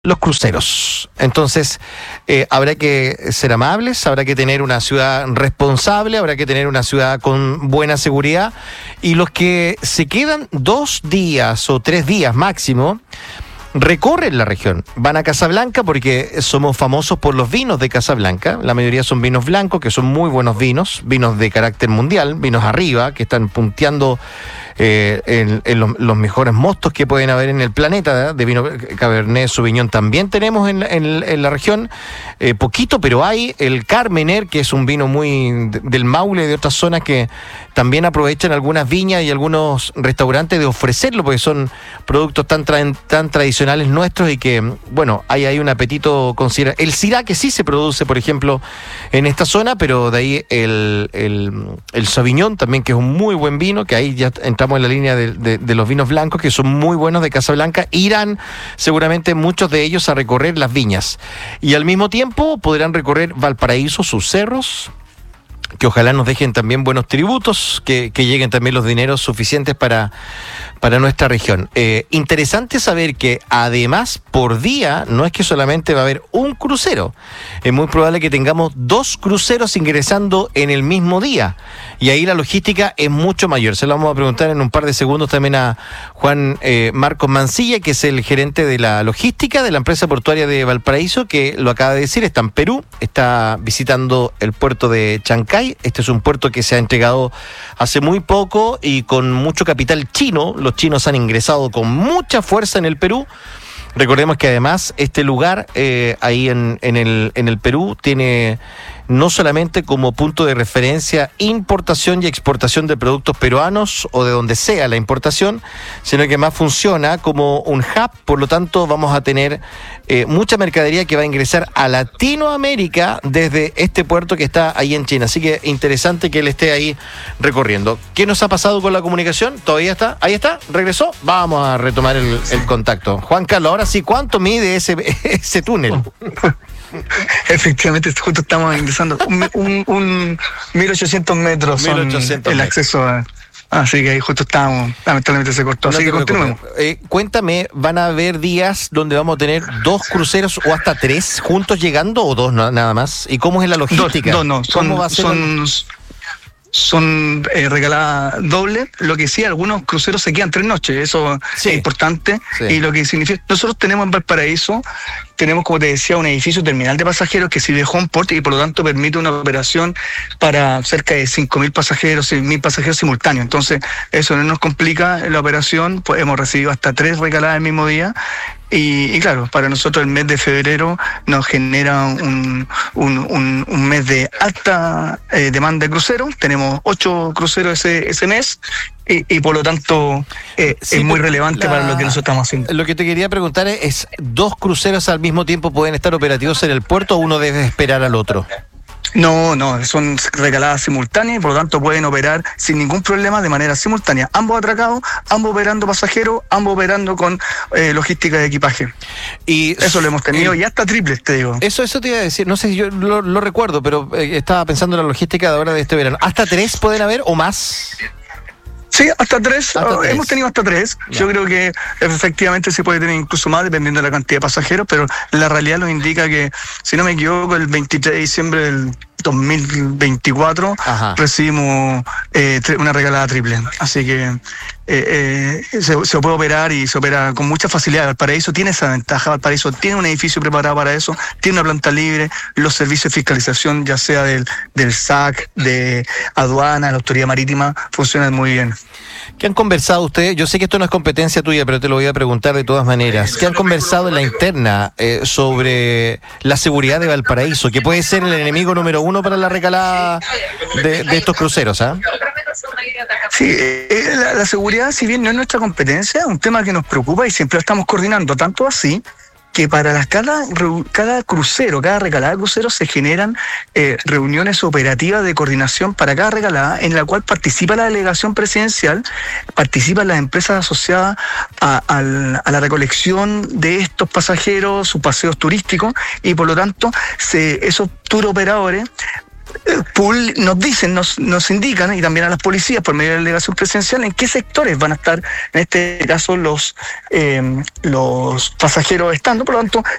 los cruceros. Entonces, habrá que ser amables, habrá que tener una ciudad responsable, habrá que tener una ciudad con buena seguridad, y los que se quedan 2 días o 3 días máximo, recorren la región, van a Casablanca porque somos famosos por los vinos de Casablanca. La mayoría son vinos blancos, que son muy buenos vinos de carácter mundial, vinos arriba, que están punteando en los mejores mostos que pueden haber en el planeta, de vino Cabernet Sauvignon también tenemos en la región, poquito, pero hay el Carmener, que es un vino muy del Maule, de otras zonas, que también aprovechan algunas viñas y algunos restaurantes de ofrecerlo, porque son productos tan tradicionales nuestros, y que, bueno, hay un apetito considerable. El Syrah, que sí se produce, por ejemplo, en esta zona, pero de ahí el Sauvignon también, que es un muy buen vino, que ahí ya entramos en la línea de los vinos blancos, que son muy buenos de Casablanca. Irán seguramente muchos de ellos a recorrer las viñas, y al mismo tiempo podrán recorrer Valparaíso, sus cerros, que ojalá nos dejen también buenos tributos, que lleguen también los dineros suficientes para nuestra región. Interesante saber que además por día no es que solamente va a haber un crucero, es muy probable que tengamos 2 cruceros ingresando en el mismo día, y ahí la logística es mucho mayor. Se lo vamos a preguntar en un par de segundos también a Juan Marcos Mancilla, que es el gerente de la logística de la empresa portuaria de Valparaíso, que lo acaba de decir, está en Perú, está visitando el puerto de Chancay. Este es un puerto que se ha entregado hace muy poco y con mucho capital chino. Los chinos han ingresado con mucha fuerza en el Perú. Recordemos que además este lugar ahí en el Perú tiene no solamente como punto de referencia importación y exportación de productos peruanos o de donde sea la importación, sino que más funciona como un hub. Por lo tanto, vamos a tener mucha mercadería que va a ingresar a Latinoamérica desde este puerto que está ahí en China. Así que interesante que él esté ahí recorriendo. ¿Qué nos ha pasado con la comunicación? ¿Todavía está? ¿Ahí está? ¿Regresó? Vamos a retomar el contacto. Juan Carlos, ahora sí, ¿cuánto mide ese túnel? Efectivamente, justo estamos ingresando un 1800 metros son 1800 el acceso a... Así que ahí justo estábamos, lamentablemente se cortó, así que continuemos. Cuéntame, ¿van a haber días donde vamos a tener 2 cruceros o hasta 3 juntos llegando, o 2 nada más? ¿Y cómo es la logística? Son regaladas doble. Lo que sí, algunos cruceros se quedan 3 noches, eso es importante. Sí. Y lo que significa, nosotros tenemos en Valparaíso, tenemos, como te decía, un edificio terminal de pasajeros que sirve de home port, y por lo tanto permite una operación para cerca de 5.000 pasajeros, 6.000 pasajeros simultáneos. Entonces eso no nos complica la operación, pues hemos recibido hasta 3 regaladas el mismo día. Y claro, para nosotros el mes de febrero nos genera un mes de alta demanda de cruceros. Tenemos 8 cruceros ese mes, y por lo tanto es muy relevante para lo que nosotros estamos haciendo. Lo que te quería preguntar es, ¿2 cruceros al mismo tiempo pueden estar operativos en el puerto, o uno debe esperar al otro? No, son regaladas simultáneas, y por lo tanto pueden operar sin ningún problema de manera simultánea. Ambos atracados, ambos operando pasajeros, ambos operando con logística de equipaje. Y eso lo hemos tenido, y hasta triples, te digo. Eso te iba a decir, no sé si yo lo recuerdo, pero estaba pensando en la logística de ahora de este verano. ¿Hasta 3 pueden haber o más? Sí, hasta 3. Hemos tenido hasta 3. Ya. Yo creo que efectivamente se puede tener incluso más dependiendo de la cantidad de pasajeros, pero la realidad nos indica que, si no me equivoco, el 23 de diciembre del 2024 recibimos una regalada triple. Así que se puede operar, y se opera con mucha facilidad. Valparaíso tiene esa ventaja. Valparaíso tiene un edificio preparado para eso, tiene una planta libre, los servicios de fiscalización, ya sea del SAC, de aduana, la autoridad marítima, funcionan muy bien. ¿Qué han conversado ustedes? Yo sé que esto no es competencia tuya, pero te lo voy a preguntar de todas maneras. ¿Qué han conversado en la interna sobre la seguridad de Valparaíso, que puede ser el enemigo número 1 para la recalada de estos cruceros? Sí, la seguridad, si bien no es nuestra competencia, es un tema que nos preocupa y siempre lo estamos coordinando, tanto así que para cada crucero, cada recalada de crucero, se generan reuniones operativas de coordinación para cada recalada, en la cual participa la delegación presidencial, participan las empresas asociadas a la recolección de estos pasajeros, sus paseos turísticos, y por lo tanto esos tour operadores nos dicen, nos indican, y también a las policías por medio de la delegación presidencial, en qué sectores van a estar, en este caso, los pasajeros estando. Por lo tanto,